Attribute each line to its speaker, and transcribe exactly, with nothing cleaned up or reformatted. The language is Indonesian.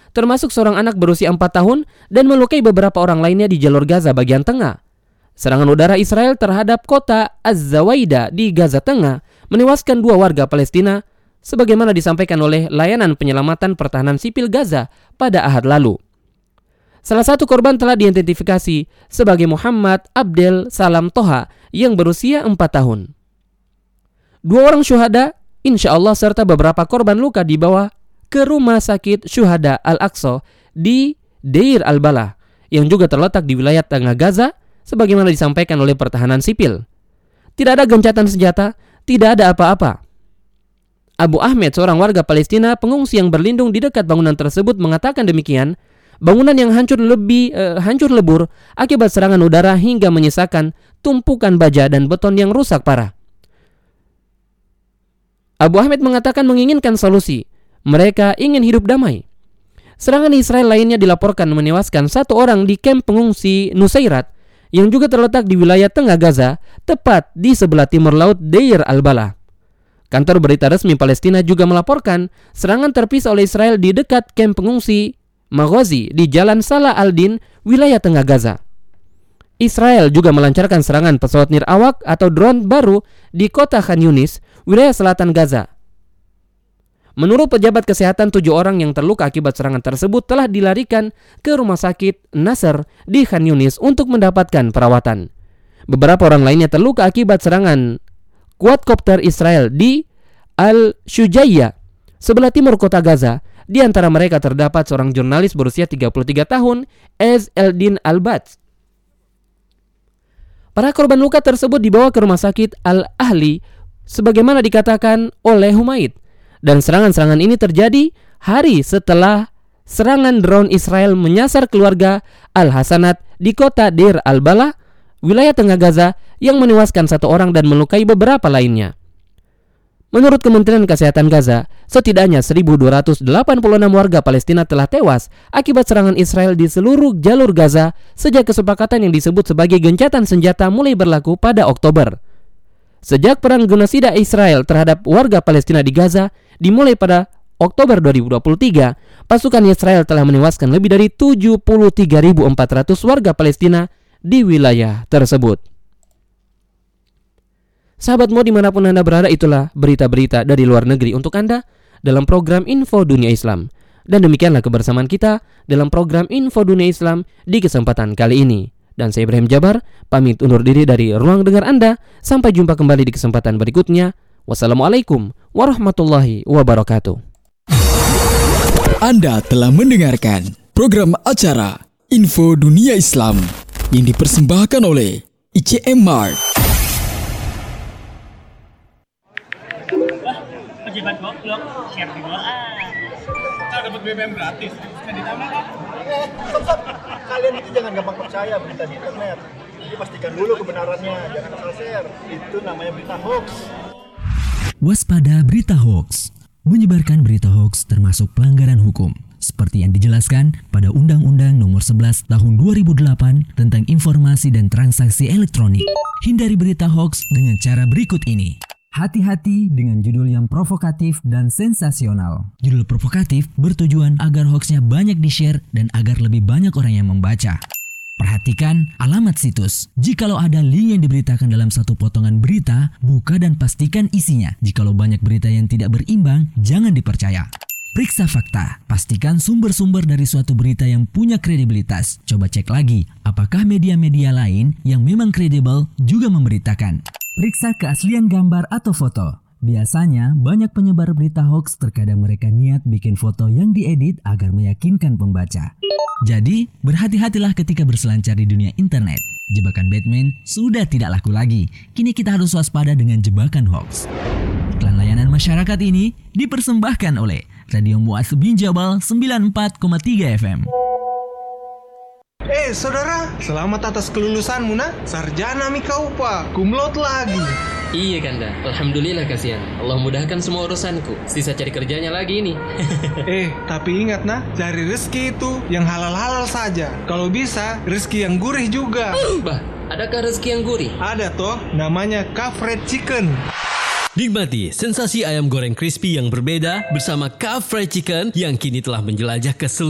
Speaker 1: termasuk seorang anak berusia empat tahun, dan melukai beberapa orang lainnya di jalur Gaza bagian tengah. Serangan udara Israel terhadap kota Az-Zawaida di Gaza Tengah menewaskan dua warga Palestina, sebagaimana disampaikan oleh Layanan Penyelamatan Pertahanan Sipil Gaza pada Ahad lalu. Salah satu korban telah diidentifikasi sebagai Muhammad Abdel Salam Toha yang berusia empat tahun. Dua orang syuhada, insya Allah, serta beberapa korban luka dibawa ke rumah sakit Syuhada Al-Aqsa di Deir Al-Balah yang juga terletak di wilayah tengah Gaza, sebagaimana disampaikan oleh Pertahanan Sipil. Tidak ada gencatan senjata, tidak ada apa-apa. Abu Ahmed, seorang warga Palestina pengungsi yang berlindung di dekat bangunan tersebut, mengatakan demikian. Bangunan yang hancur lebih eh, hancur lebur akibat serangan udara hingga menyisakan tumpukan baja dan beton yang rusak parah. Abu Ahmed mengatakan menginginkan solusi. Mereka ingin hidup damai. Serangan Israel lainnya dilaporkan menewaskan satu orang di kamp pengungsi Nusairat yang juga terletak di wilayah tengah Gaza, tepat di sebelah timur laut Deir Al-Balah. Kantor berita resmi Palestina juga melaporkan serangan terpisah oleh Israel di dekat kamp pengungsi Maghazi di Jalan Salah Al-Din, wilayah tengah Gaza. Israel juga melancarkan serangan pesawat nirawak atau drone baru di kota Khan Yunis, wilayah selatan Gaza. Menurut pejabat kesehatan, tujuh orang yang terluka akibat serangan tersebut telah dilarikan ke rumah sakit Nasser di Khan Yunis untuk mendapatkan perawatan. Beberapa orang lainnya terluka akibat serangan kuadkopter Israel di Al-Shujaiya, sebelah timur kota Gaza. Di antara mereka terdapat seorang jurnalis berusia tiga puluh tiga tahun, Ez Eldin Al-Bats. Para korban luka tersebut dibawa ke rumah sakit Al-Ahli sebagaimana dikatakan oleh Humaid. Dan serangan-serangan ini terjadi hari setelah serangan drone Israel menyasar keluarga Al-Hasanat di kota Deir Al-Balah, wilayah tengah Gaza, yang menewaskan satu orang dan melukai beberapa lainnya. Menurut Kementerian Kesehatan Gaza, setidaknya seribu dua ratus delapan puluh enam warga Palestina telah tewas akibat serangan Israel di seluruh jalur Gaza sejak kesepakatan yang disebut sebagai gencatan senjata mulai berlaku pada Oktober. Sejak perang genosida Israel terhadap warga Palestina di Gaza dimulai pada Oktober dua ribu dua puluh tiga, pasukan Israel telah menewaskan lebih dari tujuh puluh tiga ribu empat ratus warga Palestina di wilayah tersebut. Sahabatmu dimanapun Anda berada, itulah berita-berita dari luar negeri untuk Anda dalam program Info Dunia Islam. Dan demikianlah kebersamaan kita dalam program Info Dunia Islam di kesempatan kali ini. Dan saya Ibrahim Jabar, pamit undur diri dari ruang dengar Anda. Sampai jumpa kembali di kesempatan berikutnya. Wassalamualaikum warahmatullahi wabarakatuh.
Speaker 2: Anda telah mendengarkan program acara Info Dunia Islam yang dipersembahkan oleh I C M Mart.
Speaker 3: Pejabat goblok, share di bawah. Kita dapat B B M gratis. Bisa ditambah kan?
Speaker 4: Eh, stop, stop. Kalian itu jangan gampang percaya berita di internet. Jadi pastikan dulu kebenarannya, jangan asal share. Itu namanya berita hoax.
Speaker 5: Waspada berita hoax. Menyebarkan berita hoax termasuk pelanggaran hukum, seperti yang dijelaskan pada Undang-Undang Nomor sebelas Tahun dua ribu delapan tentang Informasi dan Transaksi Elektronik. Hindari berita hoax dengan cara berikut ini. Hati-hati dengan judul yang provokatif dan sensasional. Judul provokatif bertujuan agar hoaxnya banyak di-share dan agar lebih banyak orang yang membaca. Perhatikan alamat situs. Jikalau ada link yang diberitakan dalam satu potongan berita, buka dan pastikan isinya. Jikalau banyak berita yang tidak berimbang, jangan dipercaya. Periksa fakta. Pastikan sumber-sumber dari suatu berita yang punya kredibilitas. Coba cek lagi, apakah media-media lain yang memang kredibel juga memberitakan. Periksa keaslian gambar atau foto. Biasanya banyak penyebar berita hoax terkadang mereka niat bikin foto yang diedit agar meyakinkan pembaca. Jadi, berhati-hatilah ketika berselancar di dunia internet. Jebakan Batman sudah tidak laku lagi. Kini kita harus waspada dengan jebakan hoax. Iklan layanan masyarakat ini dipersembahkan oleh Radio Mu'adz bin Jabal sembilan puluh empat koma tiga F M.
Speaker 6: Eh saudara, selamat atas kelulusanmu nak. Sarjana mi kau pak, kumlot lagi.
Speaker 1: Iya Kanda, alhamdulillah kasihan. Allah mudahkan semua urusanku. Sisa cari kerjanya lagi ini.
Speaker 6: Eh, tapi ingat nak, cari rezeki itu yang halal-halal saja. Kalau bisa, rezeki yang gurih juga.
Speaker 1: Bah, adakah rezeki yang gurih?
Speaker 6: Ada toh, namanya Kafred Chicken.
Speaker 7: Nikmati sensasi ayam goreng crispy yang berbeda bersama Kaf Fried Chicken yang kini telah menjelajah ke seluruh